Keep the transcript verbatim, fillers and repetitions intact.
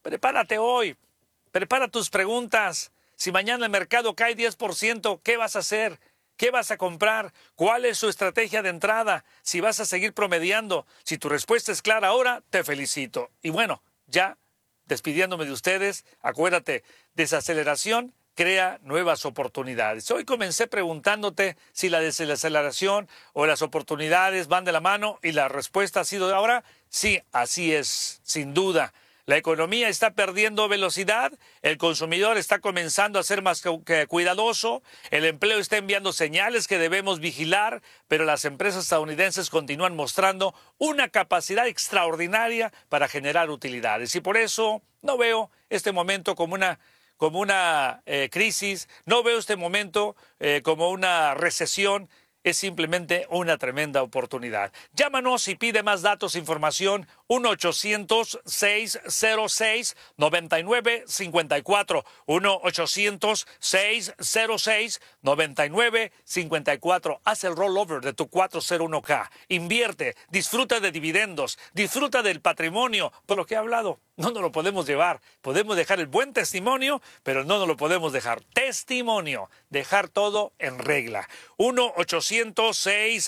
Prepárate hoy, prepara tus preguntas. Si mañana el mercado cae diez por ciento, ¿qué vas a hacer? ¿Qué vas a comprar? ¿Cuál es su estrategia de entrada? Si vas a seguir promediando. Si tu respuesta es clara ahora, te felicito. Y bueno, ya despidiéndome de ustedes, acuérdate, desaceleración crea nuevas oportunidades. Hoy comencé preguntándote si la desaceleración o las oportunidades van de la mano y la respuesta ha sido ahora, sí, así es, sin duda. La economía está perdiendo velocidad, el consumidor está comenzando a ser más cuidadoso, el empleo está enviando señales que debemos vigilar, pero las empresas estadounidenses continúan mostrando una capacidad extraordinaria para generar utilidades. Y por eso no veo este momento como una, como una eh, crisis, no veo este momento eh, como una recesión. Es simplemente una tremenda oportunidad. Llámanos y pide más datos e información. uno ochocientos, seiscientos seis, noventa y nueve cincuenta y cuatro. uno ochocientos, seiscientos seis, noventa y nueve cincuenta y cuatro. Haz el rollover de tu cuatrocientos uno K. Invierte, disfruta de dividendos, disfruta del patrimonio. Por lo que he hablado, no nos lo podemos llevar. Podemos dejar el buen testimonio, pero no nos lo podemos dejar. Testimonio, dejar todo en regla. uno ochocientos seis